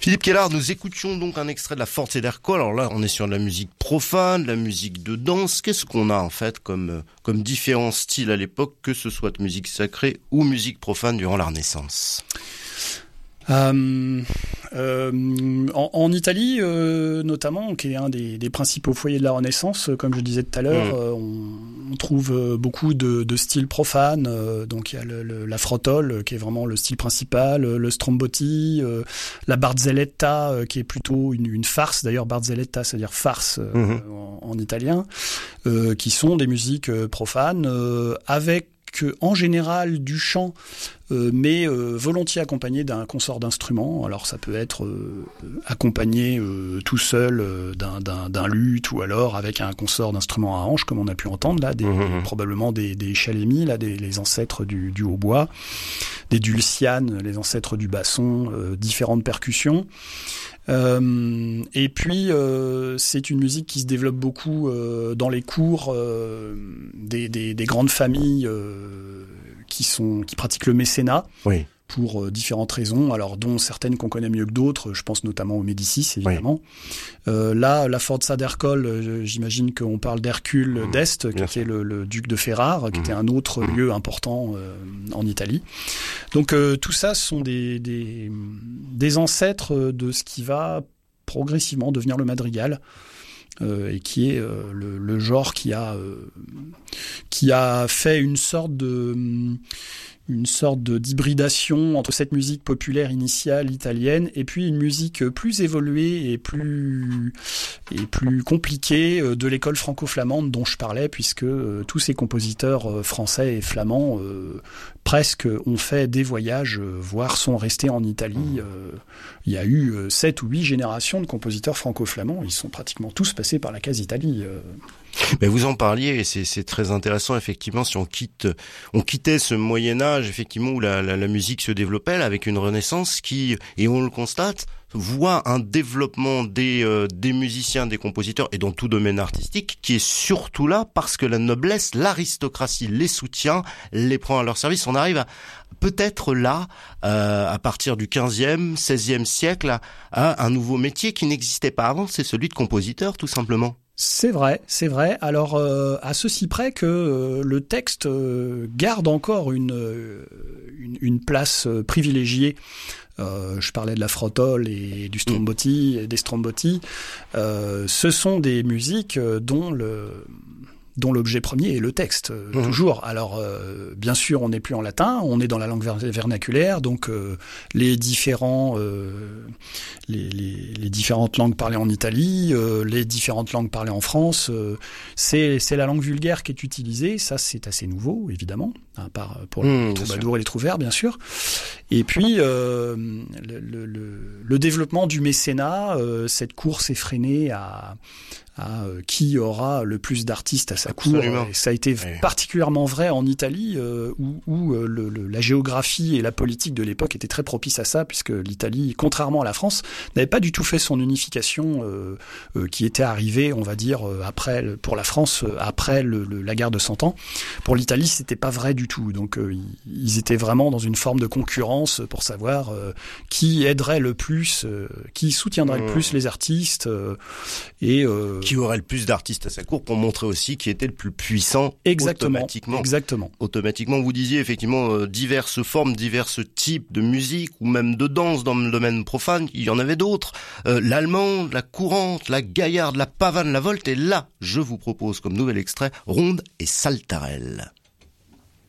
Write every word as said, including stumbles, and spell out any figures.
Philippe Kellard, nous écoutions donc un extrait de la Forza d'Ercole. Alors là, on est sur de la musique profane, de la musique de danse. Qu'est-ce qu'on a en fait comme, comme différents styles à l'époque, que ce soit de musique sacrée ou musique profane durant la Renaissance ? Euh, euh, en, en Italie, euh, notamment, qui est un des, des principaux foyers de la Renaissance, comme je disais tout à l'heure, mmh. euh, on, on trouve beaucoup de, de styles profanes. Euh, donc il y a le, le, la frottole, qui est vraiment le style principal, le strombotti, euh, la barzelletta, euh, qui est plutôt une, une farce. D'ailleurs, barzelletta, c'est-à-dire farce euh, mmh. en, en italien, euh, qui sont des musiques euh, profanes, euh, avec en général du chant, euh, mais euh, volontiers accompagné d'un consort d'instruments. Alors ça peut être euh, accompagné euh, tout seul euh, d'un, d'un, d'un luth, ou alors avec un consort d'instruments à hanches, comme on a pu entendre là, des, mmh. probablement des, des chalémis, là, des, les ancêtres du, du hautbois, des dulcianes, les ancêtres du basson, euh, différentes percussions. Euh, et puis euh, c'est une musique qui se développe beaucoup euh, dans les cours euh, des, des, des grandes familles euh, qui sont qui pratiquent le mécénat. Oui. Pour euh, différentes raisons, alors dont certaines qu'on connaît mieux que d'autres. Je pense notamment aux Médicis, évidemment. Oui. Euh, là, la Forza d'Ercole, euh, j'imagine qu'on parle d'Hercule mmh. d'Este, qui Bien était le, le duc de Ferrare, qui mmh. était un autre mmh. lieu important euh, en Italie. Donc euh, tout ça sont des, des, des ancêtres de ce qui va progressivement devenir le madrigal. Euh, et qui est euh, le, le genre qui a euh, qui a fait une sorte de une sorte de d'hybridation entre cette musique populaire initiale italienne et puis une musique plus évoluée et plus et plus compliquée de l'école franco-flamande dont je parlais, puisque euh, tous ces compositeurs euh, français et flamands euh, presque ont fait des voyages, euh, voire sont restés en Italie. Euh, il y a eu euh, sept ou huit générations de compositeurs franco-flamands. Ils sont pratiquement tous passés par la case Italie. Euh. Mais vous en parliez, et c'est, c'est très intéressant, effectivement, si on quitte, on quittait ce Moyen-Âge, effectivement, où la, la, la musique se développait, là, avec une Renaissance qui, et on le constate, voit un développement des, euh, des musiciens, des compositeurs, et dans tout domaine artistique, qui est surtout là parce que la noblesse, l'aristocratie les soutient, les prend à leur service. On arrive à, peut-être là, euh, à partir du quinzième, seizième siècle, à, à un nouveau métier qui n'existait pas avant, c'est celui de compositeur, tout simplement. C'est vrai, c'est vrai. Alors, euh, à ceci près que euh, le texte euh, garde encore une, euh, une, une place euh, privilégiée. Euh, je parlais de la frottole et du strombotti, et des strombotti. Euh, ce sont des musiques dont le dont l'objet premier est le texte, euh, mmh. toujours. Alors, euh, bien sûr, on n'est plus en latin, on est dans la langue vernaculaire, donc euh, les différents, euh, les, les, les différentes langues parlées en Italie, euh, les différentes langues parlées en France, euh, c'est, c'est la langue vulgaire qui est utilisée. Ça, c'est assez nouveau, évidemment, à part pour mmh, les troubadours et les trouvères, bien sûr. Et puis, euh, le, le, le, le développement du mécénat, euh, cette course effrénée à à euh, qui aura le plus d'artistes à sa cour. Et ça a été oui. particulièrement vrai en Italie, euh, où, où euh, le, le, la géographie et la politique de l'époque étaient très propices à ça, puisque l'Italie, contrairement à la France, n'avait pas du tout fait son unification, euh, euh, qui était arrivée, on va dire, euh, après pour la France, euh, après le, le, la guerre de Cent Ans. Pour l'Italie, c'était pas vrai du tout. Donc, euh, ils étaient vraiment dans une forme de concurrence pour savoir euh, qui aiderait le plus, euh, qui soutiendrait mmh. le plus les artistes, euh, et euh, qui aurait le plus d'artistes à sa cour, pour montrer aussi qui était le plus puissant. Exactement, automatiquement. Exactement. Automatiquement, vous disiez effectivement euh, diverses formes, diverses types de musique ou même de danse dans le domaine profane. Il y en avait d'autres. Euh, l'allemande, la courante, la gaillarde, la pavane, la volte. Et là, je vous propose comme nouvel extrait Ronde et Saltarelle.